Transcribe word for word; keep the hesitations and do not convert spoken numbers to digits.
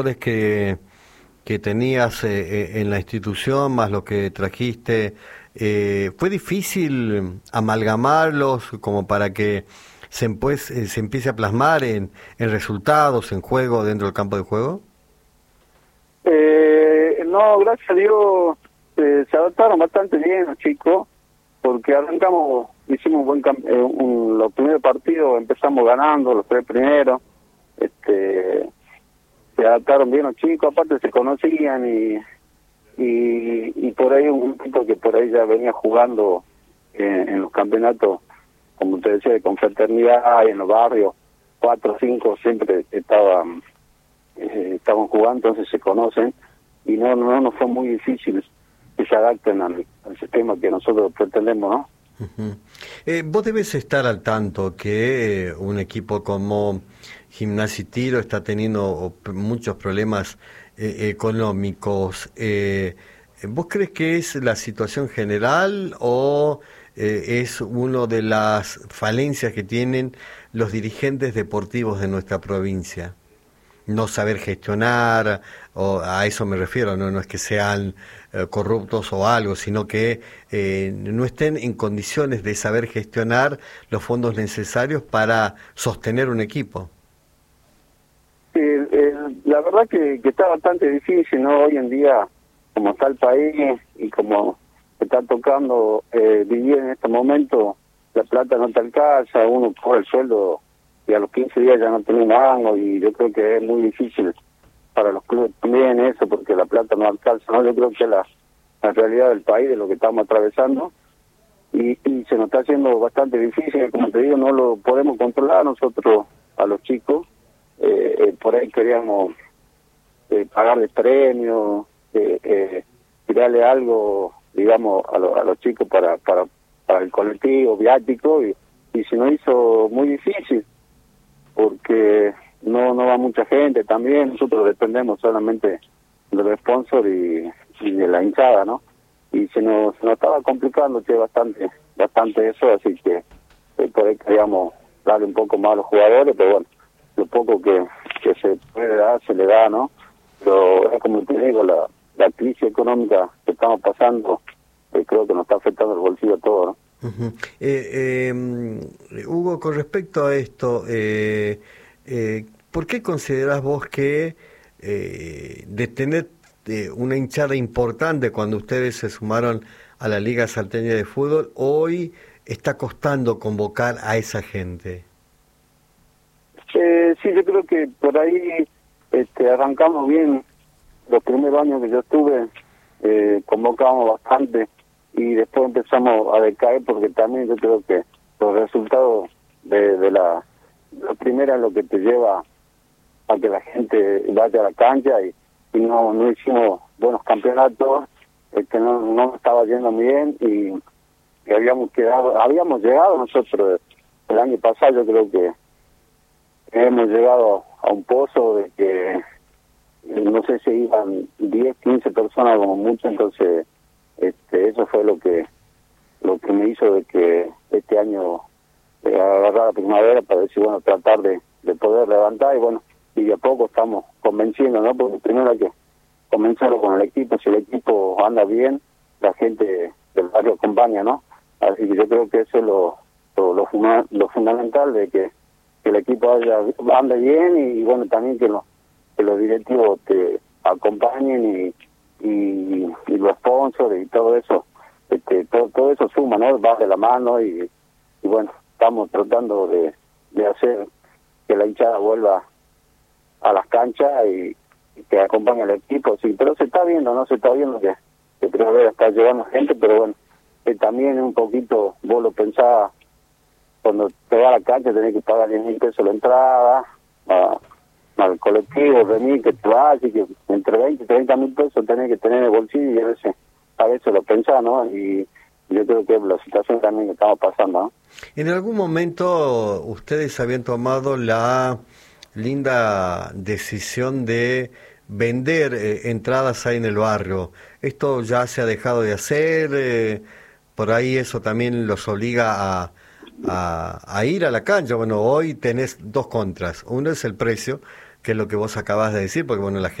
que, que tenías eh, en la institución, más lo que trajiste, eh, ¿fue difícil amalgamarlos como para que se, pues, eh, se empiece a plasmar en, en resultados, en juego, dentro del campo de juego? Eh, no, gracias a Dios eh, se adaptaron bastante bien los chicos, porque arrancamos, hicimos un buen cam- eh, un, los primeros partidos empezamos ganando, los tres primeros, este se adaptaron bien los chicos, aparte se conocían y y, y por ahí un grupo que por ahí ya venía jugando en, en los campeonatos, como te decía, de confraternidad y en los barrios, cuatro o cinco siempre estaban eh, estaban jugando, entonces se conocen y no no no fue muy difícil que se adapten al, al sistema que nosotros pretendemos, ¿no? Uh-huh. Eh, vos debes estar al tanto que eh, un equipo como Gimnasia y Tiro está teniendo muchos problemas eh, económicos. Eh, ¿Vos crees que es la situación general o eh, es una de las falencias que tienen los dirigentes deportivos de nuestra provincia? No saber gestionar, o a eso me refiero, no, no es que sean eh, corruptos o algo, sino que eh, no estén en condiciones de saber gestionar los fondos necesarios para sostener un equipo. Sí, eh, la verdad que, que está bastante difícil, ¿no? Hoy en día, como está el país y como está tocando eh, vivir en este momento, la plata no te alcanza, uno cobra el sueldo y a los quince días ya no tiene un mango, y yo creo que es muy difícil para los clubes también eso, porque la plata no alcanza, ¿no? Yo creo que es la, la realidad del país, de lo que estamos atravesando, y, y se nos está haciendo bastante difícil, como te digo, no lo podemos controlar nosotros a los chicos. Eh, eh, por ahí queríamos eh, pagarles premios, eh, eh, tirarle algo, digamos, a, lo, a los chicos para, para para el colectivo viático, y, y se nos hizo muy difícil porque no no va mucha gente también. Nosotros dependemos solamente de los sponsors y, y de la hinchada, ¿no? Y se nos, se nos estaba complicando, che, bastante bastante eso, así que eh, por ahí queríamos darle un poco más a los jugadores, pero bueno, lo poco que, que se puede dar, se le da, ¿no? Pero es como te digo, la, la crisis económica que estamos pasando, eh, creo que nos está afectando el bolsillo a todos, ¿no? Uh-huh. eh, eh, Hugo, con respecto a esto, eh, eh, ¿por qué considerás vos que eh, de tener eh, una hinchada importante cuando ustedes se sumaron a la Liga Salteña de Fútbol, hoy está costando convocar a esa gente? Eh, sí, yo creo que por ahí este, arrancamos bien. Los primeros años que yo estuve, eh, convocábamos bastante, y después empezamos a decaer porque también yo creo que los resultados de, de la, la primera es lo que te lleva a que la gente vaya a la cancha, y, y no no hicimos buenos campeonatos, este, no no estaba yendo bien, y, y habíamos quedado habíamos llegado nosotros el año pasado, yo creo que hemos llegado a un pozo de que no sé si iban diez, quince personas como mucho, entonces este eso fue lo que lo que me hizo de que este año eh, agarrar la primavera para decir, bueno, tratar de, de poder levantar, y bueno, y de a poco estamos convenciendo, ¿no? Porque primero hay que comenzarlo con el equipo. Si el equipo anda bien, la gente del barrio acompaña, ¿no? Así que yo creo que eso es lo lo, lo, funda- lo fundamental, de que, que el equipo haya, ande bien, y, y bueno, también que, lo, que los directivos te acompañen, y, y, y los sponsors y todo eso, este, todo, todo eso suma, ¿no? Va de la mano, y, y bueno, estamos tratando de, de hacer que la hinchada vuelva a las canchas y, y que acompañe al equipo, sí, pero se está viendo, ¿no? Se está viendo que, que Primavera está llevando gente, pero bueno, que también un poquito, vos lo pensabas, cuando te vas a la cancha tenés que pagar diez mil pesos la entrada, a, al colectivo, venir, que te vas, y que entre veinte y treinta mil pesos tenés que tener en el bolsillo, y a veces, a veces lo pensás, ¿no? Y yo creo que es la situación también que estamos pasando, ¿no? En algún momento ustedes habían tomado la linda decisión de vender eh, entradas ahí en el barrio. ¿Esto ya se ha dejado de hacer? Eh, por ahí eso también los obliga a, a, a ir a la cancha. Bueno, hoy tenés dos contras. Uno es el precio que es lo que vos acabas de decir, porque bueno, la